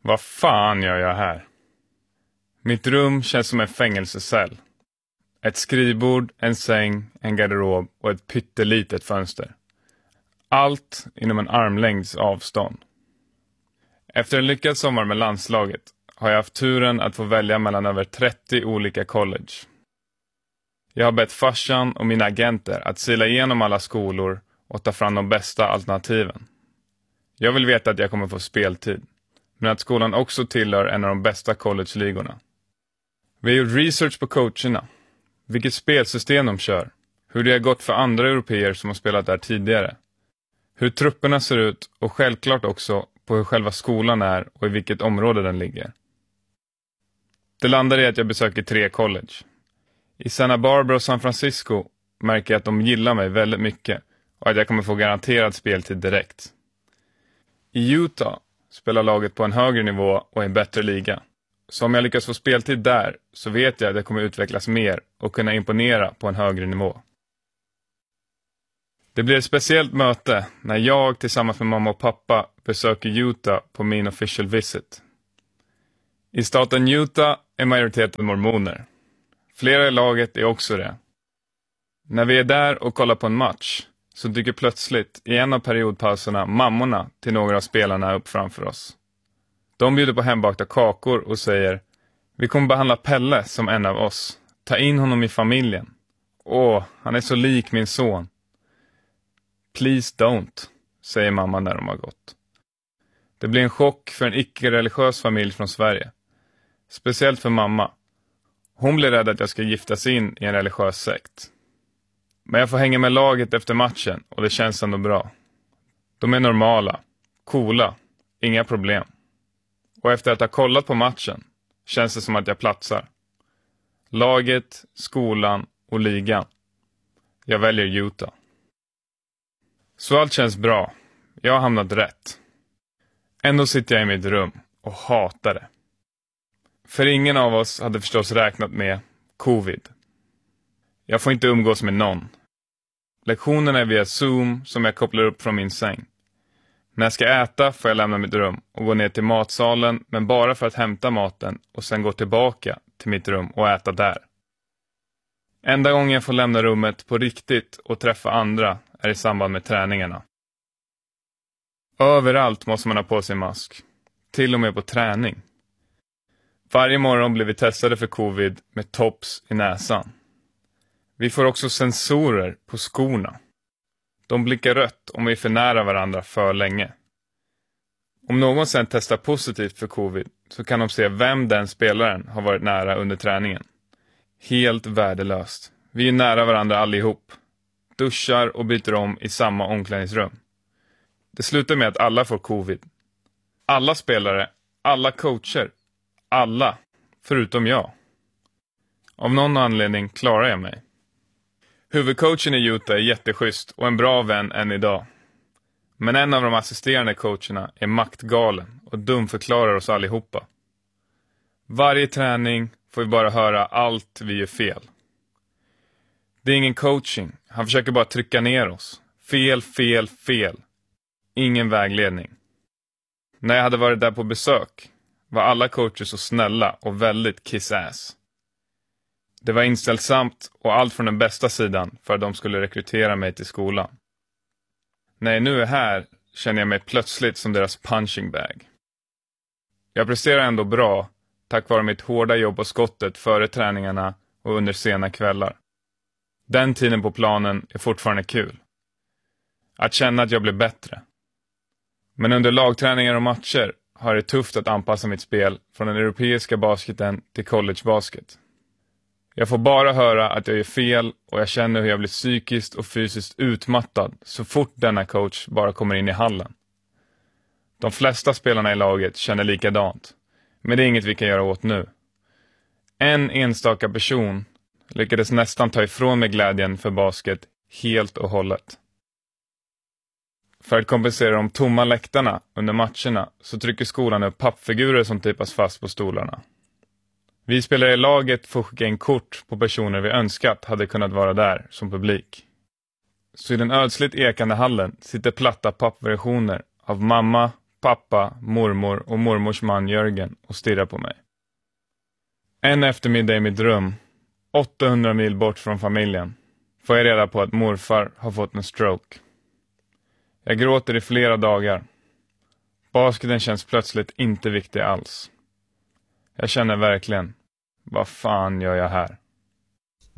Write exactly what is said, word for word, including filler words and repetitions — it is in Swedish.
Vad fan gör jag här? Mitt rum känns som en fängelsecell. Ett skrivbord, en säng, en garderob och ett pyttelitet fönster. Allt inom en armlängds avstånd. Efter en lyckad sommar med landslaget har jag haft turen att få välja mellan över trettio olika college. Jag har bett farsan och mina agenter att sila igenom alla skolor och ta fram de bästa alternativen. Jag vill veta att jag kommer få speltid, men att skolan också tillhör en av de bästa college-ligorna. Vi har gjort research på coacherna, vilket spelsystem de kör, hur det har gått för andra europeer som har spelat där tidigare, hur trupperna ser ut och självklart också på hur själva skolan är och i vilket område den ligger. Det landar i att jag besöker tre college. I Santa Barbara och San Francisco märker jag att de gillar mig väldigt mycket och att jag kommer få garanterad speltid direkt. I Utah spelar laget på en högre nivå och en bättre liga. Så om jag lyckas få speltid där så vet jag att jag kommer utvecklas mer och kunna imponera på en högre nivå. Det blir ett speciellt möte när jag tillsammans med mamma och pappa besöker Utah på min official visit. I staten Utah är majoriteten mormoner. Flera i laget är också det. När vi är där och kollar på en match så dyker plötsligt i en av periodpauserna mammorna till några av spelarna upp framför oss. De bjuder på hembakta kakor och säger: vi kommer behandla Pelle som en av oss. Ta in honom i familjen. Åh, han är så lik min son. Please don't, säger mamma när de har gått. Det blir en chock för en icke-religiös familj från Sverige. Speciellt för mamma. Hon blir rädd att jag ska giftas in i en religiös sekt. Men jag får hänga med laget efter matchen och det känns ändå bra. De är normala, coola, inga problem. Och efter att ha kollat på matchen känns det som att jag platsar. Laget, skolan och ligan. Jag väljer Utah. Så allt känns bra. Jag har hamnat rätt. Ändå sitter jag i mitt rum och hatar det. För ingen av oss hade förstås räknat med covid. Jag får inte umgås med någon. Lektionerna är via Zoom som jag kopplar upp från min säng. När jag ska äta får jag lämna mitt rum och gå ner till matsalen, men bara för att hämta maten och sen gå tillbaka till mitt rum och äta där. Enda gången jag får lämna rummet på riktigt och träffa andra är i samband med träningarna. Överallt måste man ha på sig mask. Till och med på träning. Varje morgon blir vi testade för covid med tops i näsan. Vi får också sensorer på skorna. De blinkar rött om vi är för nära varandra för länge. Om någon sen testar positivt för covid så kan de se vem den spelaren har varit nära under träningen. Helt värdelöst. Vi är nära varandra allihop. Duschar och byter om i samma omklädningsrum. Det slutar med att alla får covid. Alla spelare, alla coacher, alla, förutom jag. Av någon anledning klarar jag mig. Huvudcoachen i Utah är jätteschysst och en bra vän än idag. Men en av de assisterande coacherna är maktgalen och dumförklarar oss allihopa. Varje träning får vi bara höra allt vi gör fel. Det är ingen coaching, han försöker bara trycka ner oss. Fel, fel, fel. Ingen vägledning. När jag hade varit där på besök var alla coacher så snälla och väldigt kiss-ass. Det var inställsamt och allt från den bästa sidan för att de skulle rekrytera mig till skolan. När jag nu är här känner jag mig plötsligt som deras punching bag. Jag presterar ändå bra tack vare mitt hårda jobb på skottet före träningarna och under sena kvällar. Den tiden på planen är fortfarande kul. Att känna att jag blir bättre. Men under lagträningar och matcher har det tufft att anpassa mitt spel från den europeiska basketen till collegebasket. Jag får bara höra att jag gör fel och jag känner hur jag blir psykiskt och fysiskt utmattad så fort denna coach bara kommer in i hallen. De flesta spelarna i laget känner likadant, men det är inget vi kan göra åt nu. En enstaka person lyckades nästan ta ifrån mig glädjen för basket helt och hållet. För att kompensera de tomma läktarna under matcherna så trycker skolan upp pappfigurer som typas fast på stolarna. Vi spelare i laget får skicka in kort på personer vi önskat hade kunnat vara där som publik. Så i den ödsligt ekande hallen sitter platta pappversioner av mamma, pappa, mormor och mormors man Jörgen och stirrar på mig. En eftermiddag i mitt rum, åttahundra mil bort från familjen, får jag reda på att morfar har fått en stroke. Jag gråter i flera dagar. Basketen känns plötsligt inte viktig alls. Jag känner verkligen, vad fan gör jag här?